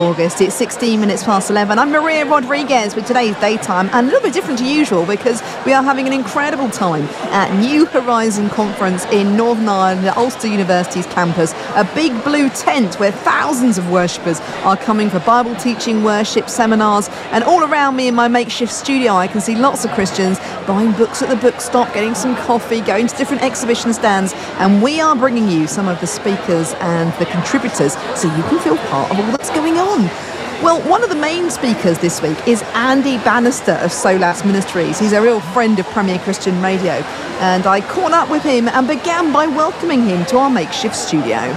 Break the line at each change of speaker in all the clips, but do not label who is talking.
August. It's 16 minutes past 11. I'm Maria Rodriguez with today's Daytime, and a little bit different to usual because we are having an incredible time at New Horizon Conference in Northern Ireland at Ulster University's campus. A big blue tent where thousands of worshippers are coming for Bible teaching, worship, seminars, and all around me in my makeshift studio I can see lots of Christians buying books at the bookstop, getting some coffee, going to different exhibition stands, and we are bringing you some of the speakers and the contributors so you can feel part of all that's going on. Well, one of the main speakers this week is Andy Bannister of Solas Ministries. He's a real friend of Premier Christian Radio, and I caught up with him and began by welcoming him to our makeshift studio.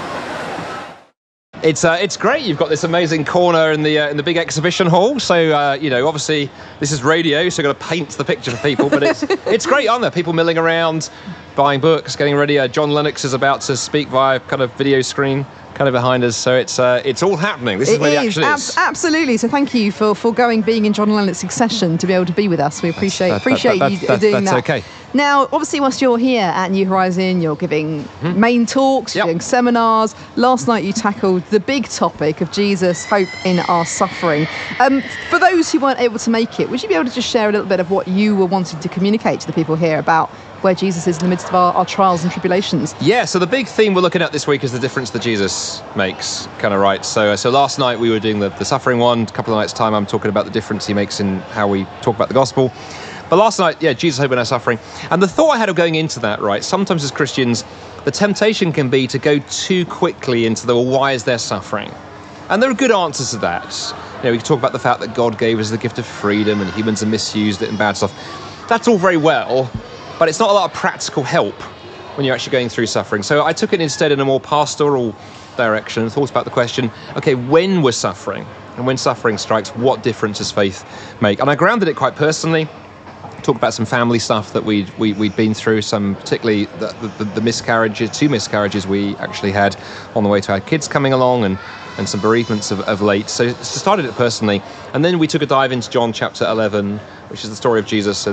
It's great. You've got this amazing corner in the big exhibition hall. So obviously this is radio, so you've got to paint the picture for people. But it's great, aren't there? People milling around, buying books, getting ready. John Lennox is about to speak via kind of video screen kind of behind us, so it's all happening. This is where the action is.
Absolutely. So thank you for being in John Lennox's succession to be able to be with us. We appreciate you doing that. That's okay. Now, obviously, whilst you're here at New Horizon, you're giving main talks, you're doing seminars. Last night you tackled the big topic of Jesus, hope in our suffering. For those who weren't able to make it, would you be able to just share a little bit of what you were wanting to communicate to the people here about where Jesus is in the midst of our trials and tribulations?
Yeah, so the big theme we're looking at this week is the difference that Jesus makes, kind of right. So last night we were doing the suffering one. A couple of nights' time I'm talking about the difference he makes in how we talk about the gospel. But last night, Jesus, hope in our suffering. And the thought I had of going into that, right, sometimes as Christians, the temptation can be to go too quickly into why is there suffering? And there are good answers to that. We can talk about the fact that God gave us the gift of freedom and humans have misused it and bad stuff. That's all very well, but it's not a lot of practical help when you're actually going through suffering. So I took it instead in a more pastoral direction and thought about the question, okay, when we're suffering and when suffering strikes, what difference does faith make? And I grounded it quite personally. Talk about some family stuff that we'd been through, some particularly the miscarriages, 2 miscarriages we actually had on the way to our kids coming along, and some bereavements of late. So started it personally, and then we took a dive into John chapter 11, which is the story of Jesus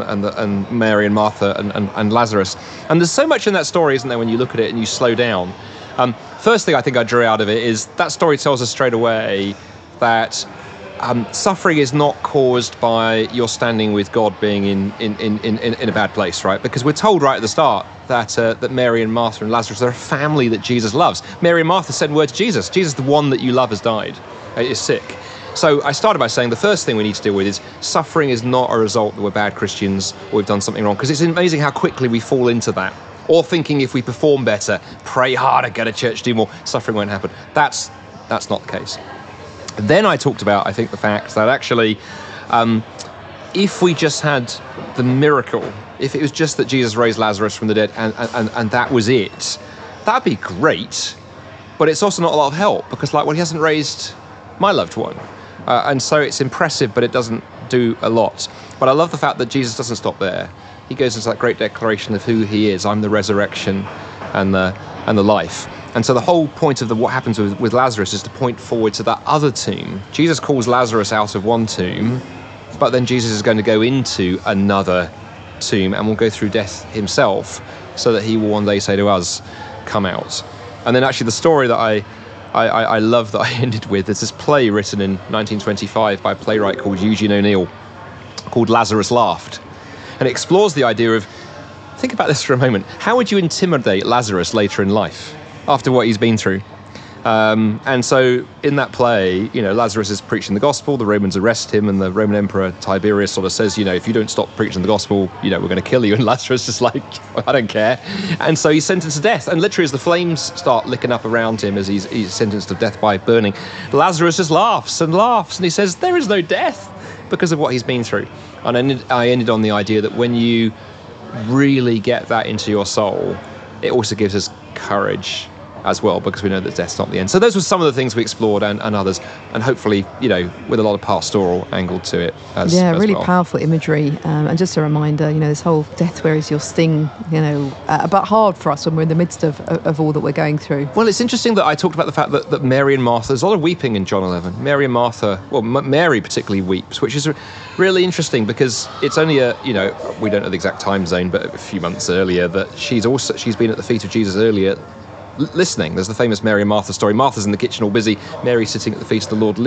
and Mary and Martha and Lazarus. And there's so much in that story, isn't there, when you look at it and you slow down. First thing I think I drew out of it is that story tells us straight away that suffering is not caused by your standing with God being in a bad place, right? Because we're told right at the start that Mary and Martha and Lazarus, they're a family that Jesus loves. Mary and Martha said word to Jesus. Jesus, the one that you love, has died, is sick. So I started by saying the first thing we need to deal with is suffering is not a result that we're bad Christians or we've done something wrong, because it's amazing how quickly we fall into that. Or thinking if we perform better, pray harder, go to church, do more, suffering won't happen. That's not the case. Then I talked about, I think, the fact that actually, if we just had the miracle, if it was just that Jesus raised Lazarus from the dead and that was it, that'd be great. But it's also not a lot of help because, he hasn't raised my loved one. And so it's impressive, but it doesn't do a lot. But I love the fact that Jesus doesn't stop there. He goes into that great declaration of who he is. I'm the resurrection and the life. And so the whole point of what happens with Lazarus is to point forward to that other tomb. Jesus calls Lazarus out of one tomb, but then Jesus is going to go into another tomb and will go through death himself so that he will one day say to us, come out. And then actually the story that I love that I ended with is this play written in 1925 by a playwright called Eugene O'Neill called Lazarus Laughed. And it explores the idea of, think about this for a moment, how would you intimidate Lazarus later in life after what he's been through? And so in that play, Lazarus is preaching the gospel, the Romans arrest him, and the Roman Emperor Tiberius sort of says, if you don't stop preaching the gospel, we're going to kill you. And Lazarus is like, I don't care. And so he's sentenced to death. And literally as the flames start licking up around him as he's sentenced to death by burning, Lazarus just laughs and he says, there is no death, because of what he's been through. And I ended on the idea that when you really get that into your soul, it also gives us courage as well, because we know that death's not the end. So those were some of the things we explored and others, and hopefully, with a lot of pastoral angle to it as
really
well.
Powerful imagery. And just a reminder, this whole death where is your sting, but hard for us when we're in the midst of all that we're going through.
Well, it's interesting that I talked about the fact that Mary and Martha, there's a lot of weeping in John 11. Mary and Martha, Mary particularly weeps, which is really interesting because it's only we don't know the exact time zone, but a few months earlier that she's been at the feet of Jesus earlier listening. There's the famous Mary and Martha story. Martha's in the kitchen all busy, Mary's sitting at the feet of the Lord